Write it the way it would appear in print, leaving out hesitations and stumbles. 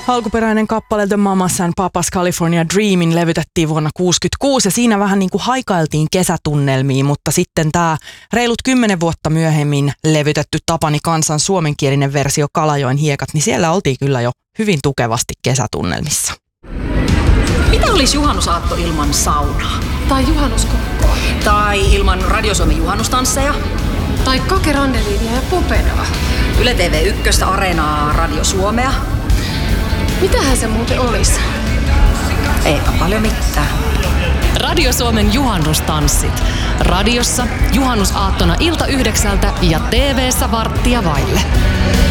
Alkuperäinen kappale The Mamas and Papas California Dreamin levytettiin vuonna 1966 ja siinä vähän niin kuin haikailtiin kesätunnelmiin, mutta sitten tämä reilut 10 vuotta myöhemmin levytetty Tapani Kansan suomenkielinen versio Kalajoen hiekat, niin siellä oltiin kyllä jo hyvin tukevasti kesätunnelmissa. Mitä olisi juhannusaatto ilman saunaa? Tai juhannuskokkoa. Tai ilman Radio Suomen juhannustansseja? Tai Kake Randeliinia ja Popenoa. Yle TV1, Areenaa, Radio Suomea. Mitähän se muuten olisi? Eipä paljon mitään. Radio Suomen juhannustanssit. Radiossa juhannusaattona ilta 9 ja TV:ssä 8:15.